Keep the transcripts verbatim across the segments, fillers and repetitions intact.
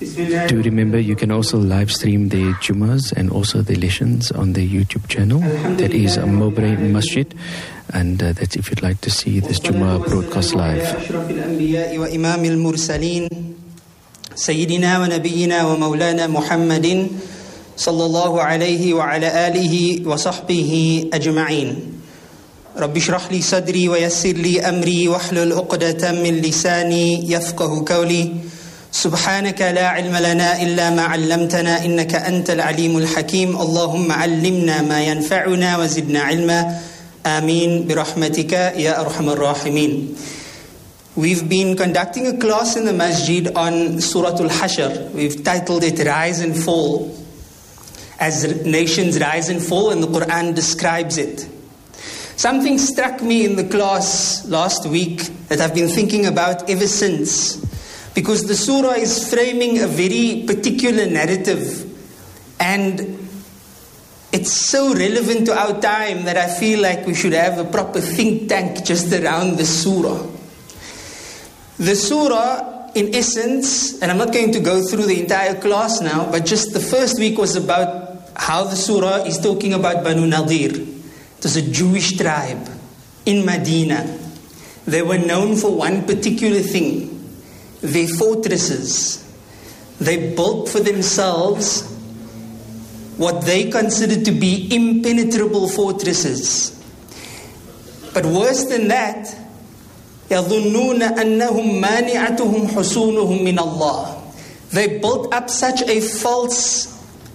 Do remember you can also live stream the Jummahs and also the lessons on the YouTube channel. That is Mowbray Masjid, and uh, that's if you'd like to see this Jummah broadcast live. وإمام المرسلين سيدنا ونبينا ومولانا محمد صلى الله عليه وعلى آله وصحبه أجمعين. رب اشرح لي صدري ويسر لي أمري واحلل عقدة من لساني يفقه قولي. سبحانك لا علم لنا إلا ما علمتنا إنك أنت العليم الحكيم. اللهم علمنا ما ينفعنا وزدنا علما. آمين برحمتك يا أرحم الراحمين. We've been conducting a class in the masjid on Surah Al-Hashr. We've titled it Rise and Fall, as nations rise and fall, and the Quran describes it. Something struck me in the class last week that I've been thinking about ever since, because the surah is framing a very particular narrative, and it's so relevant to our time that I feel like we should have a proper think tank just around the surah. The surah, in essence, and I'm not going to go through the entire class now, but just the first week was about how the surah is talking about Banu Nadir. It was a Jewish tribe in Medina. They were known for one particular thing: their fortresses. They built for themselves what they considered to be impenetrable fortresses. But worse than that, يَظُنُّونَ أَنَّهُمْ مَانِعَتُهُمْ حُصُونُهُمْ مِنَ اللَّهِ. They built up such a false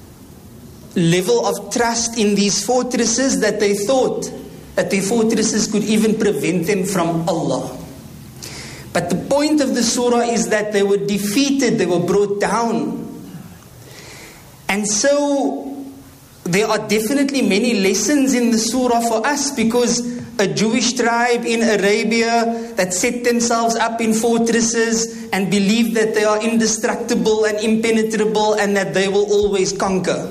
level of trust in these fortresses that they thought that their fortresses could even prevent them from Allah. But the point of the surah is that they were defeated, they were brought down. And so there are definitely many lessons in the surah for us, because a Jewish tribe in Arabia that set themselves up in fortresses and believe that they are indestructible and impenetrable and that they will always conquer.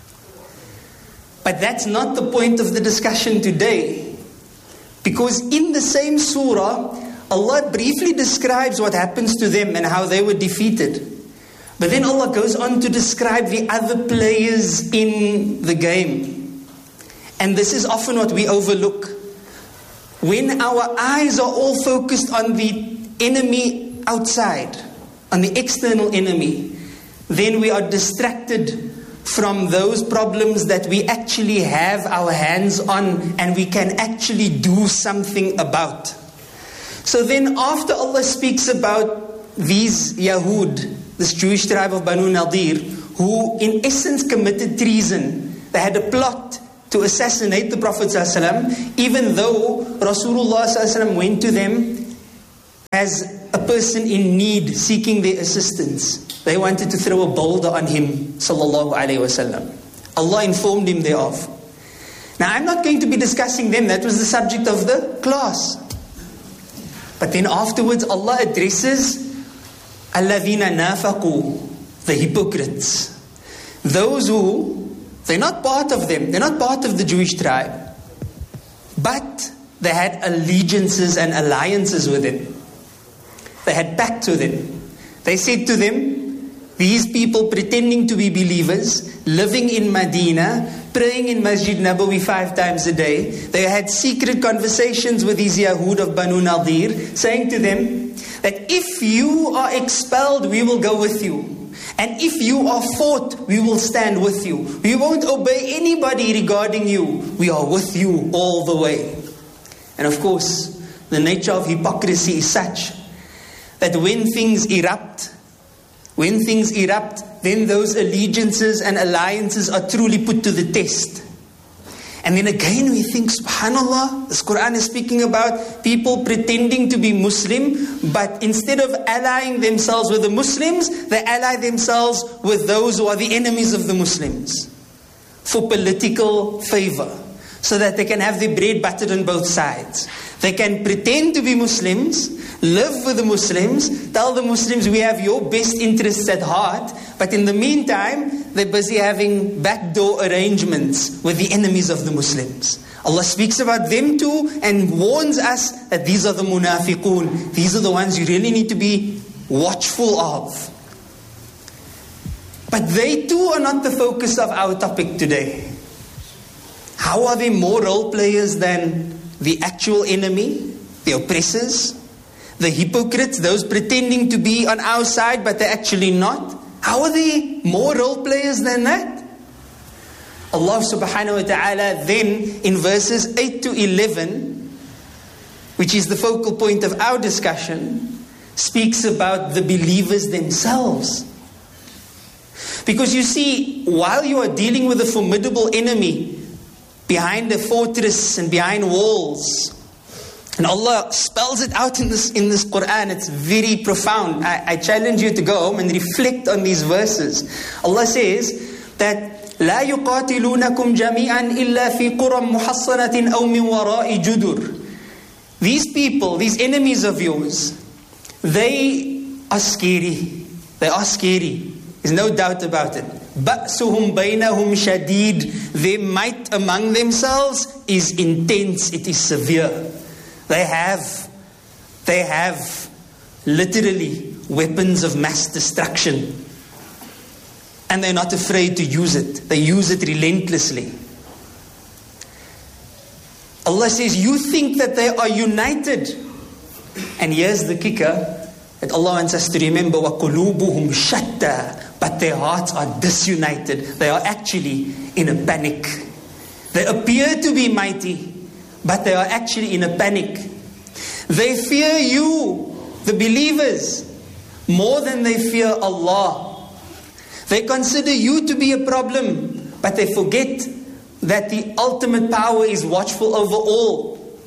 But that's not the point of the discussion today, because in the same surah, Allah briefly describes what happens to them and how they were defeated. But then Allah goes on to describe the other players in the game. And this is often what we overlook. When our eyes are all focused on the enemy outside, on the external enemy, then we are distracted from those problems that we actually have our hands on and we can actually do something about. So then after Allah speaks about these Yahud, this Jewish tribe of Banu Nadir, who in essence committed treason, they had a plot to assassinate the Prophet ﷺ, even though Rasulullah ﷺ went to them as a person in need, seeking their assistance. They wanted to throw a boulder on him, sallallahu alayhi wasallam. Allah informed him thereof. Now I'm not going to be discussing them, that was the subject of the class. But then afterwards Allah addresses alladhina nafaqu, the hypocrites. Those who, they're not part of them, they're not part of the Jewish tribe, but they had allegiances and alliances with them. They had pact with them. They said to them, these people pretending to be believers, living in Medina, praying in Masjid Nabawi five times a day, they had secret conversations with these Yahud of Banu Nadir, saying to them that if you are expelled, we will go with you. And if you are fought, we will stand with you. We won't obey anybody regarding you. We are with you all the way. And of course, the nature of hypocrisy is such that when things erupt, when things erupt, then those allegiances and alliances are truly put to the test. And then again we think, subhanallah, this Quran is speaking about people pretending to be Muslim, but instead of allying themselves with the Muslims, they ally themselves with those who are the enemies of the Muslims for political favor, so that they can have their bread buttered on both sides. They can pretend to be Muslims, live with the Muslims, tell the Muslims we have your best interests at heart, but in the meantime, they're busy having backdoor arrangements with the enemies of the Muslims. Allah speaks about them too and warns us that these are the munafiqun. These are the ones you really need to be watchful of. But they too are not the focus of our topic today. How are they more role players than the actual enemy, the oppressors, the hypocrites, those pretending to be on our side but they're actually not? How are they more role players than that? Allah subhanahu wa ta'ala then in verses eight to eleven, which is the focal point of our discussion, speaks about the believers themselves. Because you see, while you are dealing with a formidable enemy behind a fortress and behind walls, and Allah spells it out in this in this Quran, it's very profound. I, I challenge you to go home and reflect on these verses. Allah says that لا يقاتلونكم جميعا إلا في قرى محصنة أو من وراء جدر. These people, these enemies of yours, they are scary. They are scary. There's no doubt about it. بَأْسُهُمْ بَيْنَهُمْ شَدِيد. Their might among themselves is intense. It is severe. They have, they have literally weapons of mass destruction. And they're not afraid to use it. They use it relentlessly. Allah says, you think that they are united. And here's the kicker, that Allah wants us to remember, وَقُلُوبُهُمْ شَتَّى. But their hearts are disunited. They are actually in a panic. They appear to be mighty, but they are actually in a panic. They fear you, the believers, more than they fear Allah. They consider you to be a problem, but they forget that the ultimate power is watchful over all.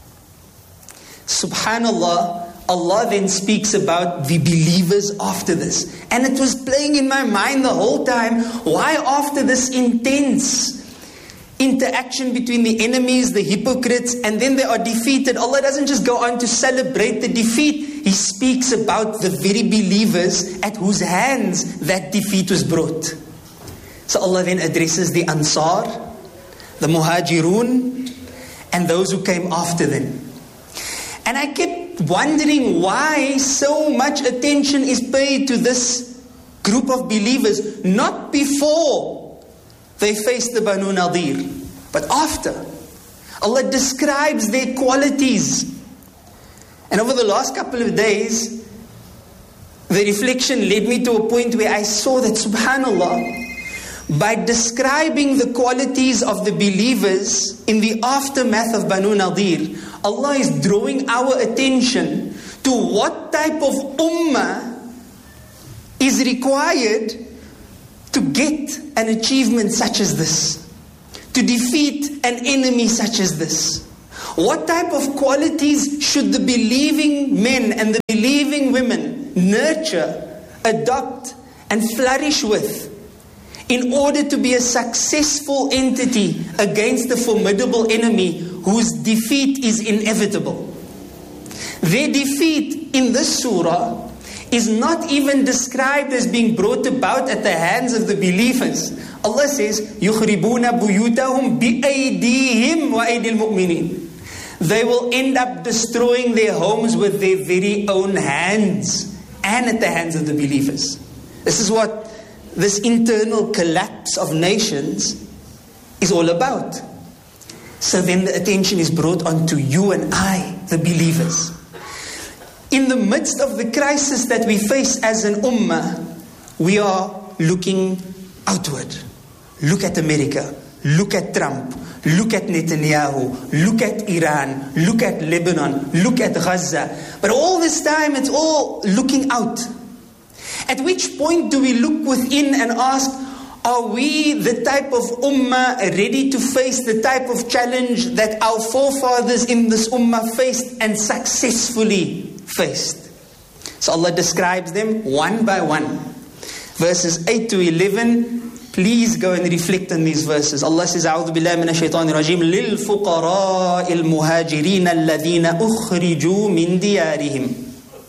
Subhanallah, Allah then speaks about the believers after this. And it was playing in my mind the whole time, why after this intense interaction between the enemies, the hypocrites, and then they are defeated, Allah doesn't just go on to celebrate the defeat. He speaks about the very believers at whose hands that defeat was brought. So Allah then addresses the Ansar, the Muhajirun, and those who came after them. And I kept wondering why so much attention is paid to this group of believers, not before they faced the Banu Nadir, but after. Allah describes their qualities. And over the last couple of days, the reflection led me to a point where I saw that, subhanallah, by describing the qualities of the believers in the aftermath of Banu Nadir, Allah is drawing our attention to what type of ummah is required to get an achievement such as this, to defeat an enemy such as this. What type of qualities should the believing men and the believing women nurture, adopt, and flourish with in order to be a successful entity against the formidable enemy whose defeat is inevitable? Their defeat in this surah is not even described as being brought about at the hands of the believers. Allah says, يُخْرِبُونَ بُيُوتَهُمْ بِأَيْدِيهِمْ وَأَيْدِي الْمُؤْمِنِينَ. They will end up destroying their homes with their very own hands and at the hands of the believers. This is what this internal collapse of nations is all about. So then the attention is brought onto you and I, the believers. In the midst of the crisis that we face as an ummah, we are looking outward. Look at America. Look at Trump. Look at Netanyahu. Look at Iran. Look at Lebanon. Look at Gaza. But all this time, it's all looking out. At which point do we look within and ask, are we the type of ummah ready to face the type of challenge that our forefathers in this ummah faced and successfully faced? So Allah describes them one by one. Verses eight to eleven, please go and reflect on these verses. Allah says, أعوذ بالله من الشيطان الرجيم للفقراء المهاجرين الذين أخرجوا من ديارهم.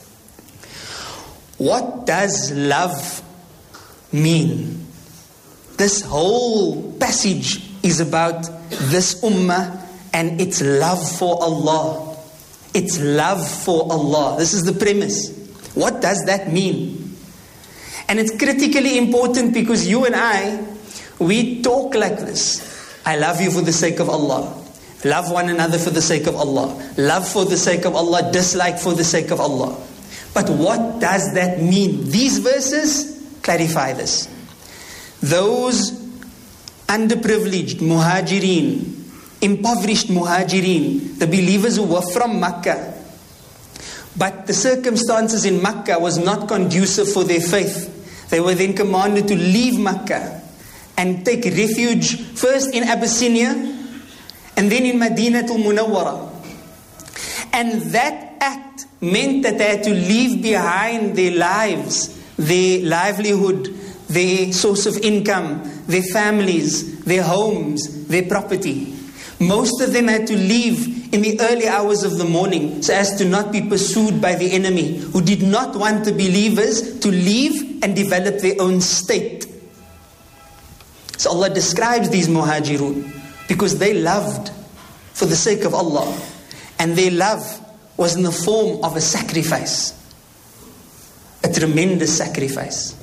What does love mean? This whole passage is about this ummah and its love for Allah. Its love for Allah. This is the premise. What does that mean? And it's critically important because you and I, we talk like this. I love you for the sake of Allah. Love one another for the sake of Allah. Love for the sake of Allah. Dislike for the sake of Allah. But what does that mean? These verses clarify this. Those underprivileged muhajirin, impoverished muhajirin, the believers who were from Makkah, but the circumstances in Makkah was not conducive for their faith. They were then commanded to leave Makkah and take refuge first in Abyssinia and then in Madinatul Munawwara. And that act meant that they had to leave behind their lives, their livelihood, their source of income, their families, their homes, their property. Most of them had to leave in the early hours of the morning so as to not be pursued by the enemy, who did not want the believers to leave and develop their own state. So Allah describes these muhajirun because they loved for the sake of Allah, and their love was in the form of a sacrifice, a tremendous sacrifice.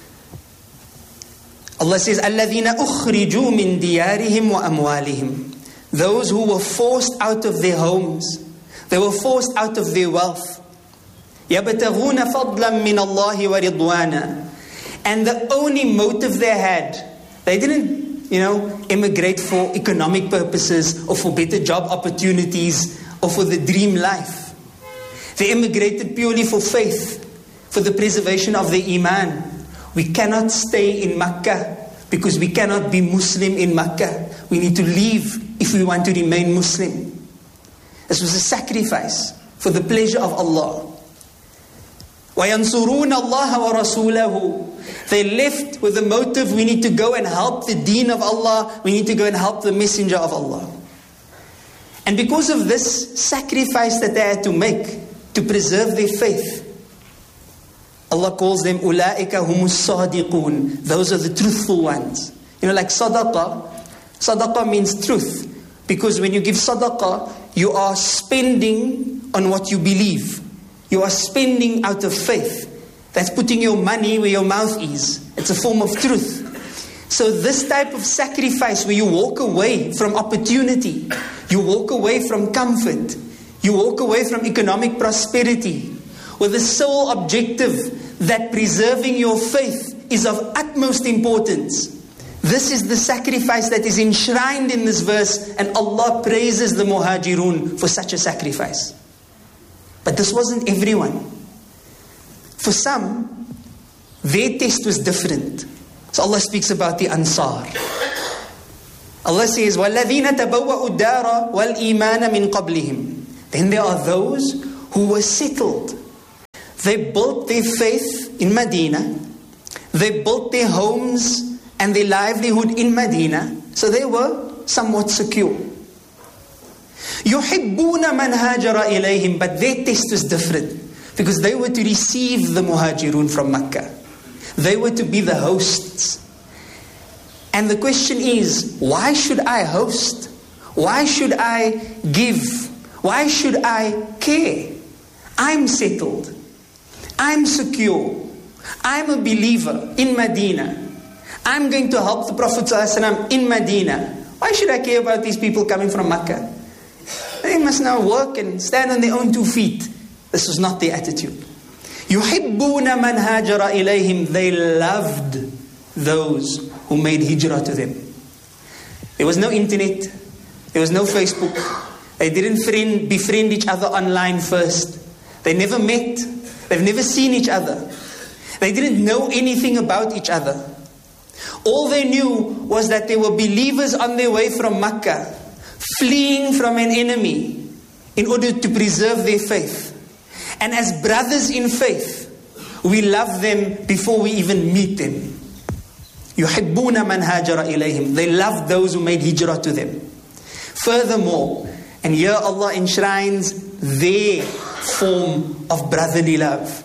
Allah says, الَّذِينَ أُخْرِجُوا مِنْ دِيَارِهِمْ وَأَمْوَالِهِمْ. Those who were forced out of their homes, they were forced out of their wealth. يَبْتَغُونَ فَضْلًا مِنَ اللَّهِ وَرِضْوَانًا. And the only motive they had, they didn't, you know, immigrate for economic purposes or for better job opportunities or for the dream life. They immigrated purely for faith, for the preservation of their iman. We cannot stay in Makkah because we cannot be Muslim in Makkah. We need to leave if we want to remain Muslim. This was a sacrifice for the pleasure of Allah. وَيَنْصُرُونَ اللَّهَ وَرَسُولَهُ. They left with the motive, we need to go and help the deen of Allah. We need to go and help the messenger of Allah. And because of this sacrifice that they had to make to preserve their faith, Allah calls them أُولَٰئِكَ هُمُ الصَّادِقُونَ. Those are the truthful ones. You know, like sadaqah. Sadaqah means truth. Because when you give sadaqah, you are spending on what you believe. You are spending out of faith. That's putting your money where your mouth is. It's a form of truth. So this type of sacrifice where you walk away from opportunity, you walk away from comfort, you walk away from economic prosperity, with the sole objective that preserving your faith is of utmost importance. This is the sacrifice that is enshrined in this verse, and Allah praises the muhajirun for such a sacrifice. But this wasn't everyone. For some, their test was different. So Allah speaks about the Ansar. Allah says, وَالَّذِينَ تَبَوَّأُوا الدَّارَ وَالْإِيمَانَ مِنْ قَبْلِهِمْ. Then there are those who were settled. They built their faith in Medina. They built their homes and their livelihood in Medina. So they were somewhat secure. يُحِبُّونَ مَنْ هَاجَرَ إِلَيْهِمْ. But their test was different, because they were to receive the muhajirun from Makkah. They were to be the hosts. And the question is, why should I host? Why should I give? Why should I care? I'm settled. I'm secure. I'm a believer in Medina. I'm going to help the Prophet ﷺ in Medina. Why should I care about these people coming from Makkah? They must now work and stand on their own two feet. This was not their attitude. يُحِبُّونَ مَنْ هَاجَرَ إِلَيْهِمْ. They loved those who made hijrah to them. There was no internet. There was no Facebook. They didn't friend, befriend each other online first. They never met. They've never seen each other. They didn't know anything about each other. All they knew was that there were believers on their way from Makkah, fleeing from an enemy in order to preserve their faith. And as brothers in faith, we love them before we even meet them. يُحِبُّونَ مَنْ هَاجَرَ إِلَيْهِمْ. They loved those who made hijrah to them. Furthermore, and here Allah enshrines their form of brotherly love.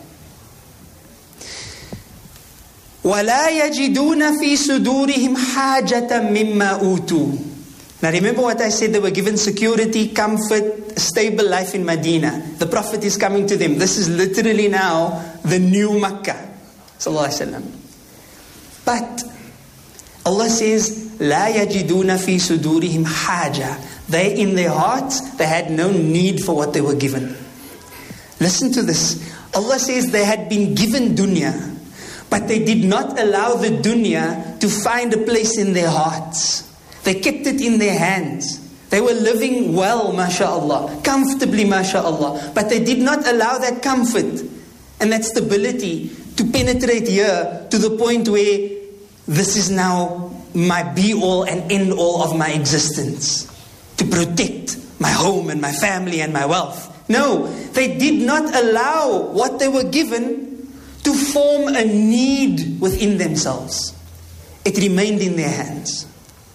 وَلَا يَجِدُونَ فِي صُدُورِهِمْ حَاجَةً مِمَّا أُوتُوا. Now remember what I said, they were given security, comfort, a stable life in Medina. The Prophet is coming to them. This is literally now the new Makkah. Sallallahu Alaihi Wasallam. But Allah says, لا يجدون في صدورهم حاجة. They, in their hearts, they had no need for what they were given. Listen to this. Allah says they had been given dunya, but they did not allow the dunya to find a place in their hearts. They kept it in their hands. They were living well, mashallah, comfortably, mashallah, but they did not allow that comfort and that stability to penetrate here to the point where this is now my be-all and end-all of my existence, to protect my home and my family and my wealth. No, they did not allow what they were given to form a need within themselves. It remained in their hands.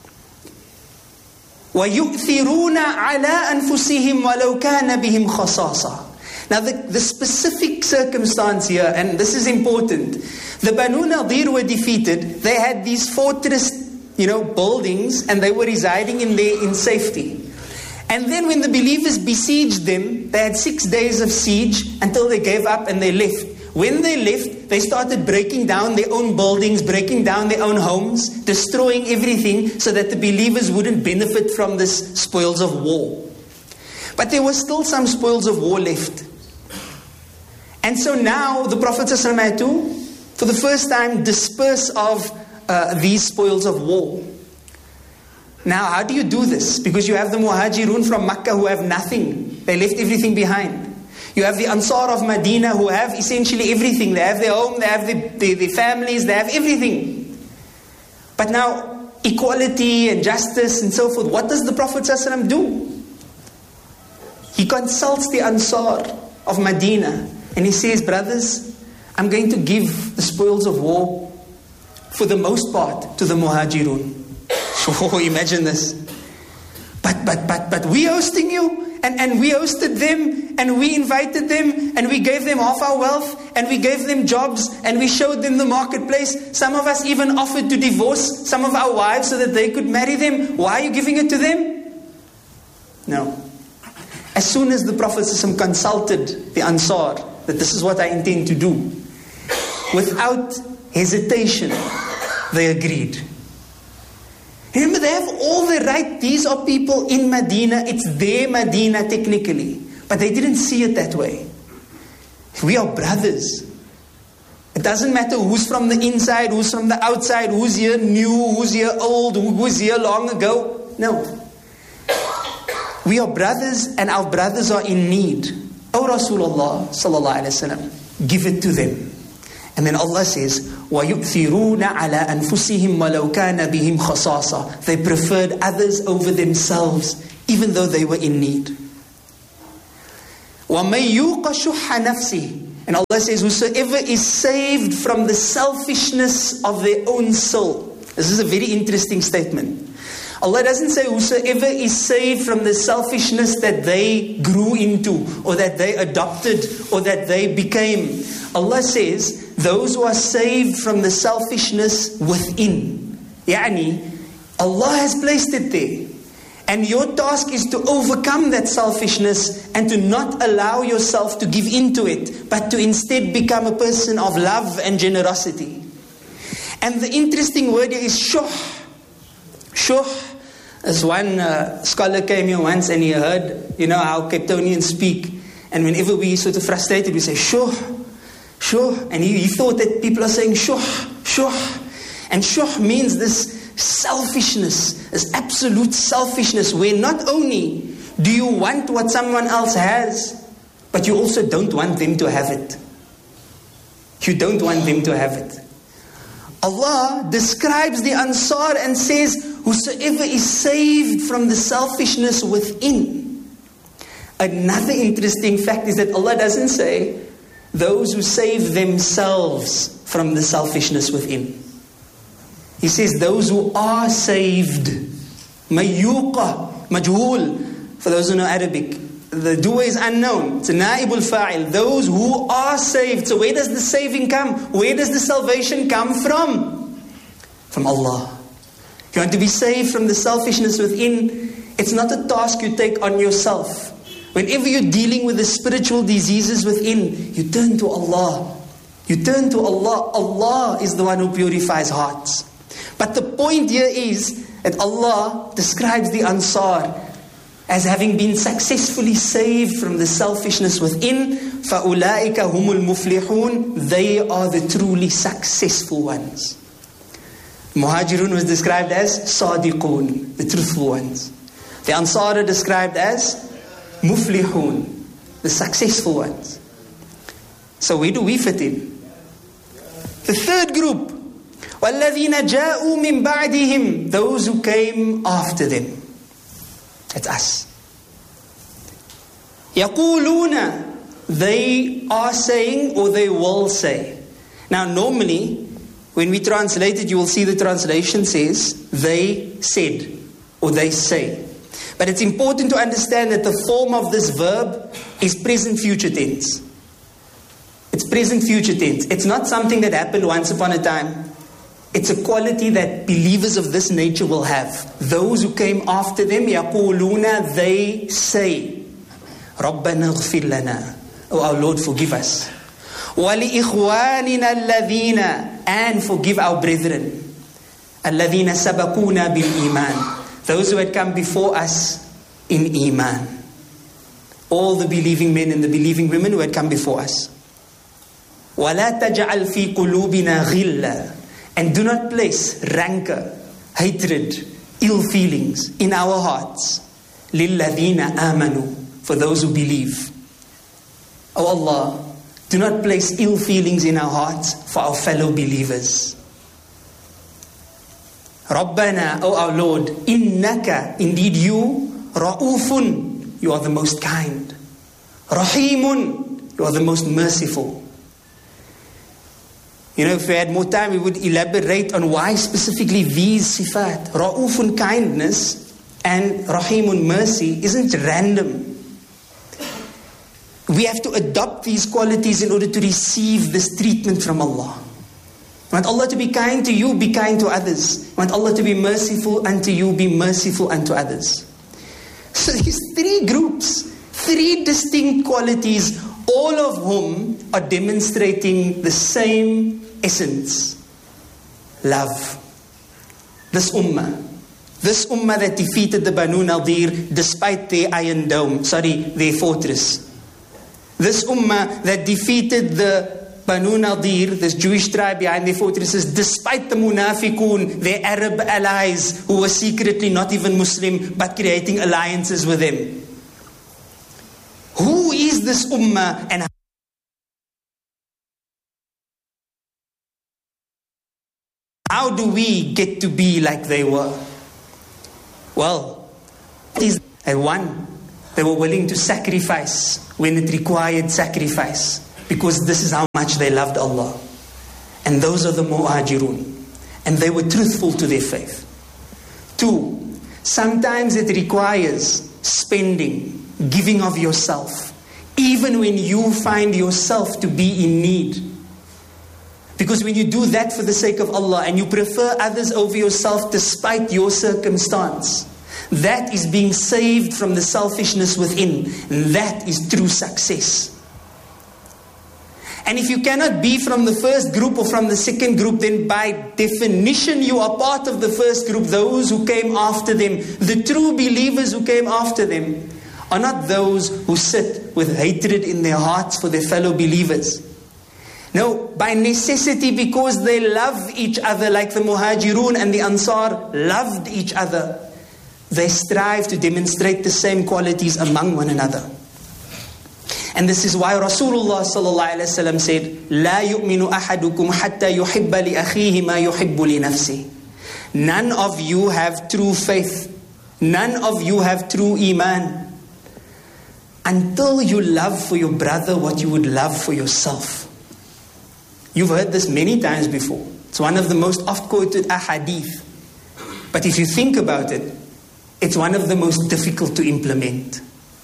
وَيُؤْثِرُونَ عَلَىٰ أَنفُسِهِمْ وَلَوْ كَانَ بِهِمْ خَصَاصًا. Now the, the specific circumstance here, and this is important, the Banu Nadir were defeated. They had these fortress, you know, buildings, and they were residing in there in safety. And then when the believers besieged them, they had six days of siege until they gave up and they left. When they left, they started breaking down their own buildings, breaking down their own homes, destroying everything so that the believers wouldn't benefit from this spoils of war. But there was still some spoils of war left. And so now the Prophet ﷺ had to, for the first time, disperse of uh, these spoils of war. Now, how do you do this? Because you have the Muhajirun from Makkah who have nothing. They left everything behind. You have the Ansar of Medina who have essentially everything. They have their home, they have their, their, their families, they have everything. But now, equality and justice and so forth, what does the Prophet ﷺ do? He consults the Ansar of Medina and he says, brothers, I'm going to give the spoils of war for the most part to the Muhajirun. Oh, imagine this. But, but, but, but we hosting you, and, and we hosted them, and we invited them, and we gave them half our wealth, and we gave them jobs, and we showed them the marketplace. Some of us even offered to divorce some of our wives so that they could marry them. Why are you giving it to them? No. As soon as the Prophet ﷺ consulted the Ansar, that this is what I intend to do, without hesitation, they agreed. Remember, they have all the right. These are people in Medina. It's their Medina technically. But they didn't see it that way. We are brothers. It doesn't matter who's from the inside, who's from the outside, who's here new, who's here old, who's here long ago. No. We are brothers and our brothers are in need. O Rasulullah sallallahu alayhi wa sallam, give it to them. And then Allah says, وَيُؤْثِرُونَ عَلَىٰ أَنفُسِهِمْ وَلَوْ كَانَ بِهِمْ خَصَاصًا. They preferred others over themselves, even though they were in need. وَمَنْ يُوقَ شُحَّ نَفْسِهِ. And Allah says, whosoever is saved from the selfishness of their own soul. This is a very interesting statement. Allah doesn't say whosoever is saved from the selfishness that they grew into, or that they adopted, or that they became. Allah says, those who are saved from the selfishness within. Yani, Allah has placed it there. And your task is to overcome that selfishness and to not allow yourself to give into it, but to instead become a person of love and generosity. And the interesting word here is shuh. Shuh. As one uh, scholar came here once and he heard, you know, how Cape Townians speak. And whenever we sort of frustrated, we say shuh. Shuh, and he, he thought that people are saying shuh, shuh. And shuh means this selfishness, this absolute selfishness, where not only do you want what someone else has, but you also don't want them to have it. You don't want them to have it. Allah describes the Ansar and says, whosoever is saved from the selfishness within. Another interesting fact is that Allah doesn't say, those who save themselves from the selfishness within. He says those who are saved. Mayyuqa, majhul. For those who know Arabic, the dua is unknown. It's a naibul fa'il. Those who are saved. So where does the saving come? Where does the salvation come from? From Allah. If you want to be saved from the selfishness within, it's not a task you take on yourself. Whenever you're dealing with the spiritual diseases within, you turn to Allah. You turn to Allah. Allah is the one who purifies hearts. But the point here is that Allah describes the Ansar as having been successfully saved from the selfishness within. فَأُولَٰئِكَ هُمُ الْمُفْلِحُونَ. They are the truly successful ones. Muhajirun was described as Sadiqun, the truthful ones. The Ansar are described as Muflihun, the successful ones. So where do we fit in? The third group, وَالَّذِينَ جَاءُوا مِن بَعْدِهِمْ. Those who came after them. That's us. يَقُولُونَ. They are saying, or they will say. Now normally, when we translate it, you will see the translation says, they said, or they say. But it's important to understand that the form of this verb is present future tense. It's present future tense. It's not something that happened once upon a time. It's a quality that believers of this nature will have. Those who came after them, يَقُولُونَ. They say, رَبَّنَا اغْفِرْ لَنَا. Oh our Lord, forgive us. وَلِإِخْوَانِنَا الَّذِينَ. And forgive our brethren. الَّذِينَ سَبَقُونَا بِالْإِيمَانِ. Those who had come before us in Iman. All the believing men and the believing women who had come before us. وَلَا تَجْعَلْ فِي قُلُوبِنَا غِلًّا. And do not place rancor, hatred, ill feelings in our hearts. لِلَّذِينَ آمَنُوا. For those who believe. Oh Allah, do not place ill feelings in our hearts for our fellow believers. Rabbana, O our Lord, innaka, indeed you, ra'ufun, you are the most kind. Rahimun, you are the most merciful. You know, if we had more time, we would elaborate on why specifically these sifat, ra'ufun, kindness, and rahimun, mercy, isn't random. We have to adopt these qualities in order to receive this treatment from Allah. You want Allah to be kind to you, be kind to others. You want Allah to be merciful unto you, be merciful unto others. So these three groups, three distinct qualities, all of whom are demonstrating the same essence. Love. This ummah. This ummah that defeated the Banu Nadir despite their iron dome, sorry, their fortress. This ummah that defeated the Banu Nadir, this Jewish tribe behind their fortresses, despite the munafiqun, their Arab allies who were secretly not even Muslim, but creating alliances with them. Who is this ummah and how do we get to be like they were? Well, it is that one, they were willing to sacrifice when it required sacrifice, because this is how much they loved Allah. And those are the muhajirun. And they were truthful to their faith. Two, sometimes it requires spending, giving of yourself, even when you find yourself to be in need. Because when you do that for the sake of Allah and you prefer others over yourself despite your circumstance, that is being saved from the selfishness within. And that is true success. And if you cannot be from the first group or from the second group, then by definition you are part of the first group. Those who came after them, the true believers who came after them, are not those who sit with hatred in their hearts for their fellow believers. No, by necessity, because they love each other like the Muhajirun and the Ansar loved each other. They strive to demonstrate the same qualities among one another. And this is why Rasulullah sallallahu alaihi wasallam said, "La yu'minu ahadukum hatta yuhibba li akhihi ma yuhibbu li nafsihi." None of you have true faith. None of you have true iman until you love for your brother what you would love for yourself. You've heard this many times before. It's one of the most oft quoted ahadith. But if you think about it, it's one of the most difficult to implement.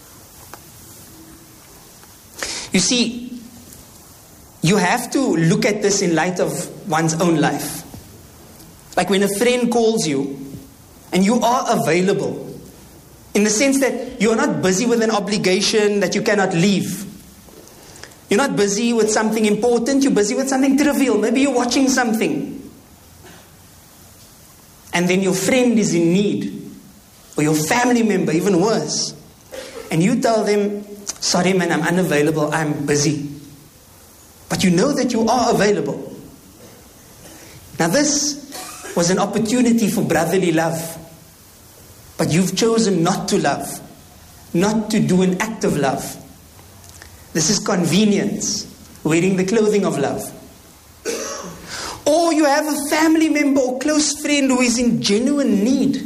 You see, you have to look at this in light of one's own life. Like when a friend calls you and you are available, in the sense that you're not busy with an obligation that you cannot leave. You're not busy with something important, you're busy with something trivial. Maybe you're watching something. And then your friend is in need, or your family member, even worse. And you tell them, sorry man, I'm unavailable, I'm busy. But you know that you are available. Now this was an opportunity for brotherly love. But you've chosen not to love, not to do an act of love. This is convenience, wearing the clothing of love. Or you have a family member or close friend who is in genuine need.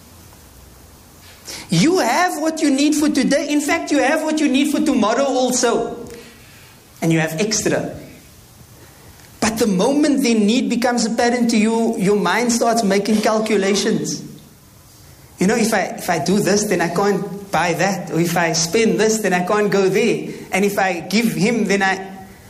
You have what you need for today. In fact, you have what you need for tomorrow also. And you have extra. But the moment their need becomes apparent to you, your mind starts making calculations. You know, if I if I do this, then I can't buy that. Or if I spend this, then I can't go there. And if I give him, then I...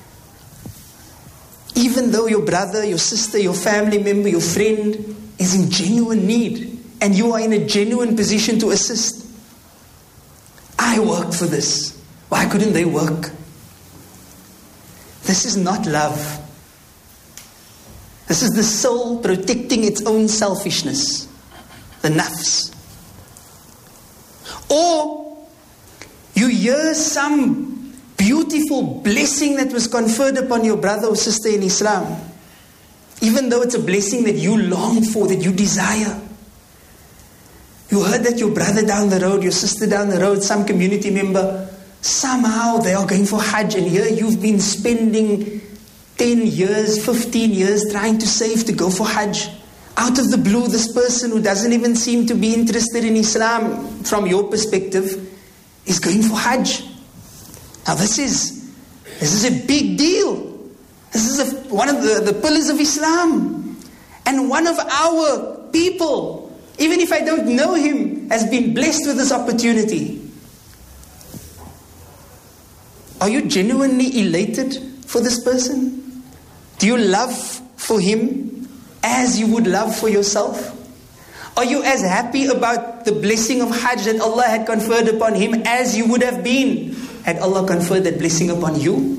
Even though your brother, your sister, your family member, your friend is in genuine need, and you are in a genuine position to assist. I worked for this. Why couldn't they work? This is not love. This is the soul protecting its own selfishness. The nafs. Or you hear some beautiful blessing that was conferred upon your brother or sister in Islam. Even though it's a blessing that you long for, that you desire. You heard that your brother down the road, your sister down the road, some community member, somehow they are going for Hajj, and here you've been spending ten years, fifteen years trying to save to go for Hajj. Out of the blue, this person who doesn't even seem to be interested in Islam from your perspective is going for Hajj. Now this is this is a big deal. This is a, one of the, the pillars of Islam. And one of our people, even if I don't know him, has been blessed with this opportunity. Are you genuinely elated for this person? Do you love for him as you would love for yourself? Are you as happy about the blessing of Hajj that Allah had conferred upon him as you would have been had Allah conferred that blessing upon you?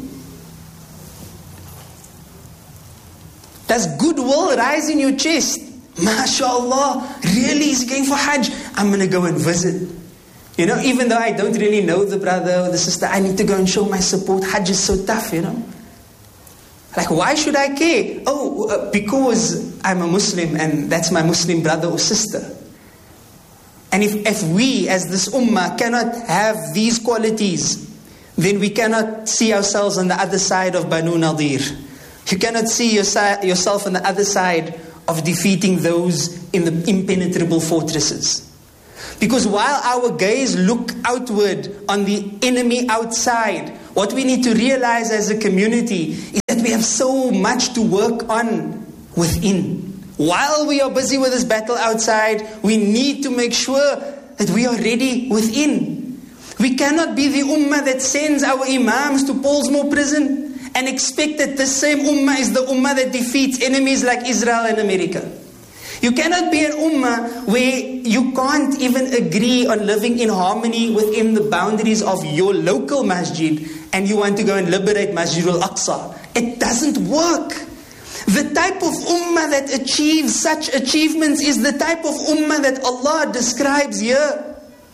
Does goodwill rise in your chest? MashaAllah, really is going for Hajj? I'm going to go and visit. You know, even though I don't really know the brother or the sister, I need to go and show my support. Hajj is so tough, you know. Like, why should I care? Oh, uh, because I'm a Muslim and that's my Muslim brother or sister. And if, if we as this ummah cannot have these qualities, then we cannot see ourselves on the other side of Banu Nadir. You cannot see your si- yourself on the other side of defeating those in the impenetrable fortresses. Because while our gaze look outward on the enemy outside, what we need to realize as a community is that we have so much to work on within. While we are busy with this battle outside, we need to make sure that we are ready within. We cannot be the ummah that sends our imams to Paulsmoor prison and expect that the same ummah is the ummah that defeats enemies like Israel and America. You cannot be an ummah where you can't even agree on living in harmony within the boundaries of your local masjid, and you want to go and liberate Masjid al-Aqsa. It doesn't work. The type of ummah that achieves such achievements is the type of ummah that Allah describes here.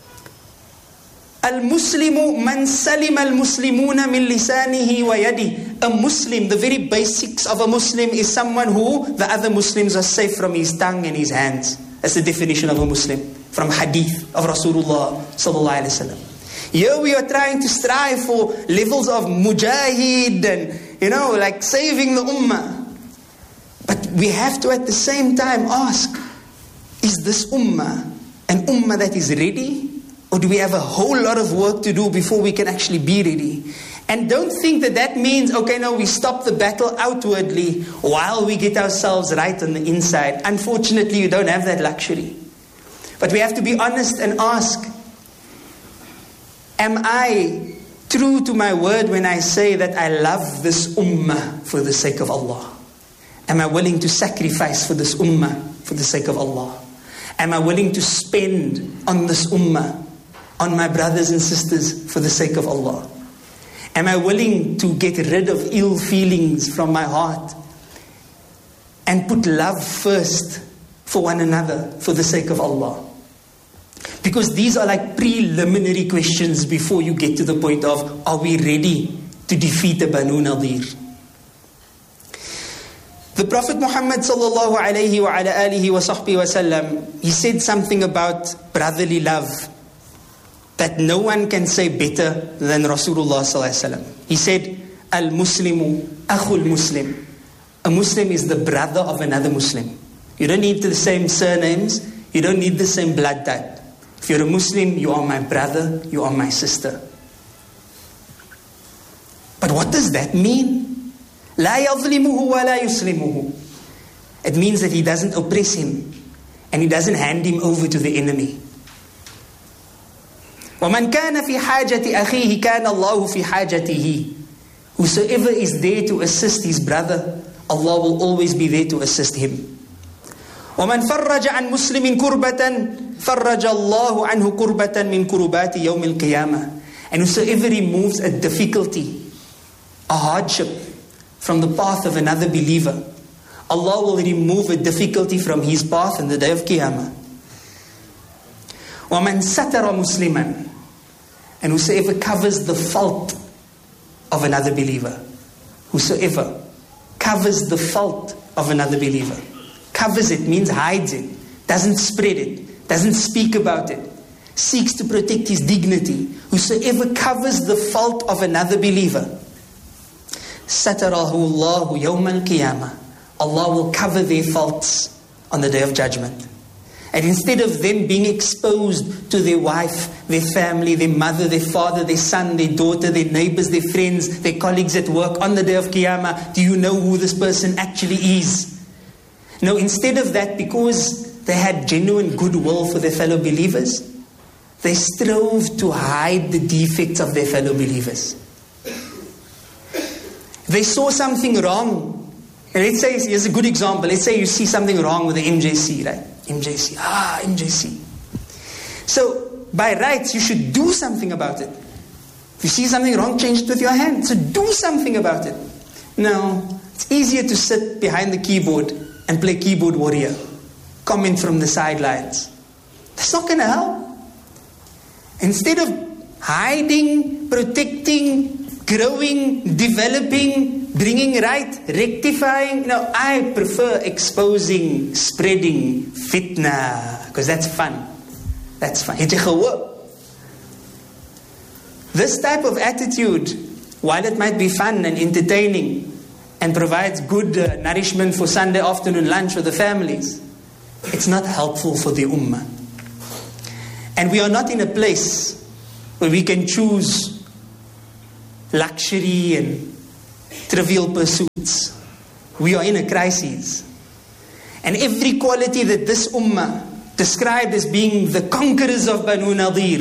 Al-Muslimu man salima al-Muslimuna min lisanihi wa yadi. A Muslim, the very basics of a Muslim is someone who the other Muslims are safe from his tongue and his hands. That's the definition of a Muslim from hadith of Rasulullah sallallahu alaihi wasallam. Here we are trying to strive for levels of mujahid and, you know, like saving the ummah. But we have to at the same time ask, is this ummah an ummah that is ready? Or do we have a whole lot of work to do before we can actually be ready? And don't think that that means, okay, no, we stop the battle outwardly while we get ourselves right on the inside. Unfortunately, you don't have that luxury. But we have to be honest and ask, am I true to my word when I say that I love this ummah for the sake of Allah? Am I willing to sacrifice for this ummah for the sake of Allah? Am I willing to spend on this ummah, on my brothers and sisters for the sake of Allah? Am I willing to get rid of ill feelings from my heart and put love first for one another for the sake of Allah? Because these are like preliminary questions before you get to the point of, are we ready to defeat the Banu Nadir? The Prophet Muhammad sallallahu alayhi wa ala alihi wa sahbihi wa sallam, he said something about brotherly love that no one can say better than Rasulullah sallallahu alayhi wa sallam. He said, Al-Muslimu akhul Muslim. A Muslim is the brother of another Muslim. You don't need the same surnames. You don't need the same blood type. If you're a Muslim, you are my brother, you are my sister. But what does that mean? لا يظلمه ولا يسلمه. It means that he doesn't oppress him and he doesn't hand him over to the enemy. وَمَنْ كَانَ فِي حَاجَةِ أَخِيهِ كَانَ اللَّهُ فِي حَاجَتِهِ. Whosoever is there to assist his brother, Allah will always be there to assist him. وَمَنْ فَرَّجَ عَنْ مُسْلِمٍ كُرْبَةً فَرَّجَ اللَّهُ عَنْهُ كُرْبَةً مِنْ كُرُبَاتِ يَوْمِ الْقِيَامَةِ. And whosoever removes a difficulty, a hardship from the path of another believer, Allah will remove a difficulty from his path in the day of Qiyamah. وَمَنْ سَتَرَ مُسْلِمًا. And whosoever covers the fault of another believer. Whosoever covers the fault of another believer. Covers it means hides it, doesn't spread it, doesn't speak about it, seeks to protect his dignity. Whosoever covers the fault of another believer, Satarahu Allahu yawm al-qiyamah. Allah will cover their faults on the day of judgment. And instead of them being exposed to their wife, their family, their mother, their father, their son, their daughter, their neighbors, their friends, their colleagues at work on the day of Qiyamah, do you know who this person actually is? No, instead of that, because they had genuine goodwill for their fellow believers, they strove to hide the defects of their fellow believers. They saw something wrong. And let's say, here's a good example. Let's say you see something wrong with the M J C, right? M J C, ah, M J C. So, by rights, you should do something about it. If you see something wrong, change it with your hand. So do something about it. No, it's easier to sit behind the keyboard and play keyboard warrior. Comment from the sidelines. That's not going to help. Instead of hiding, protecting, growing, developing, bringing right, rectifying, no, I prefer exposing, spreading fitna, because that's fun. That's fun. This type of attitude, while it might be fun and entertaining and provides good uh, nourishment for Sunday afternoon lunch for the families, it's not helpful for the ummah. And we are not in a place where we can choose luxury and trivial pursuits. We are in a crisis. And every quality that this ummah described as being the conquerors of Banu Nadir,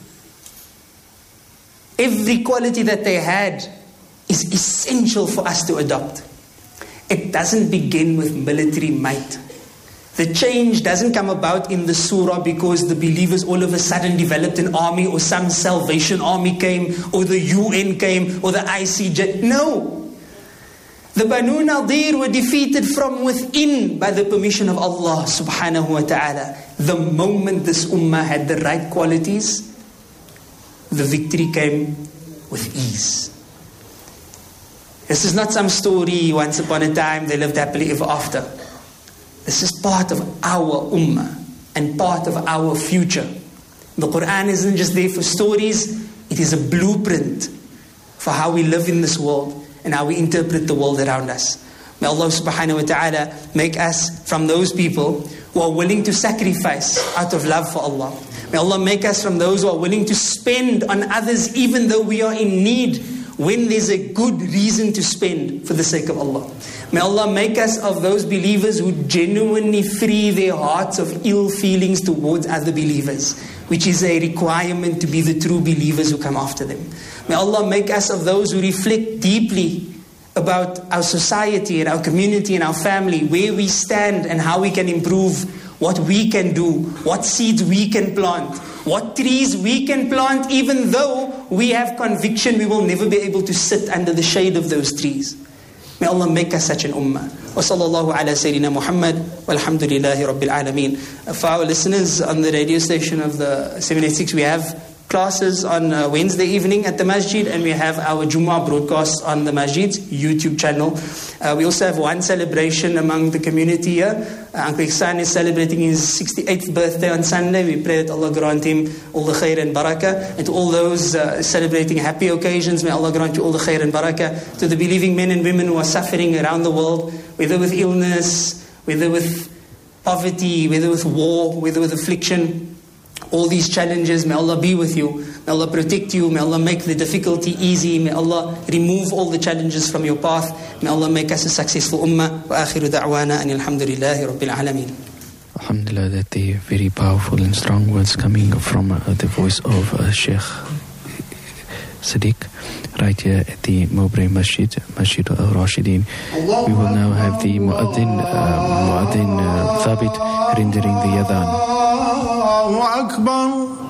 every quality that they had is essential for us to adopt. It doesn't begin with military might. The change doesn't come about in the surah because the believers all of a sudden developed an army, or some Salvation Army came, or the U N came, or the I C J. No. The Banu Nadir were defeated from within by the permission of Allah subhanahu wa ta'ala. The moment this ummah had the right qualities, the victory came with ease. This is not some story, once upon a time they lived happily ever after. This is part of our ummah and part of our future. The Quran isn't just there for stories, it is a blueprint for how we live in this world and how we interpret the world around us. May Allah subhanahu wa ta'ala make us from those people who are willing to sacrifice out of love for Allah. May Allah make us from those who are willing to spend on others even though we are in need, when there's a good reason to spend for the sake of Allah. May Allah make us of those believers who genuinely free their hearts of ill feelings towards other believers, which is a requirement to be the true believers who come after them. May Allah make us of those who reflect deeply about our society and our community and our family, where we stand and how we can improve, what we can do, what seeds we can plant, what trees we can plant, even though we have conviction we will never be able to sit under the shade of those trees. May Allah make us such an ummah. Wa sallallahu ala Sayyidina Muhammad walhamdulillahi rabbil alameen. For our listeners on the radio station of the seven eighty-six, we have classes on uh, Wednesday evening at the masjid, and we have our Jummah broadcast on the masjid's YouTube channel. Uh, we also have one celebration among the community here. Uh, Uncle Ihsan is celebrating his sixty-eighth birthday on Sunday. We pray that Allah grant him all the khair and barakah. And to all those uh, celebrating happy occasions, may Allah grant you all the khair and barakah. To the believing men and women who are suffering around the world, whether with illness, whether with poverty, whether with war, whether with affliction, all these challenges, may Allah be with you. May Allah protect you. May Allah make the difficulty easy. May Allah remove all the challenges from your path. May Allah make us a successful ummah. Wa akhiru da'wana anil hamdulillahi rabbil alameen. Alhamdulillah, that the very powerful and strong words coming from uh, the voice of uh, Sheikh Sadiq right here at the Mowbray Masjid, Masjid al-Rashideen. We will now have the Mu'adhin, uh, Mu'adhin uh, Thabit rendering the Adhan. Allahu Akbar.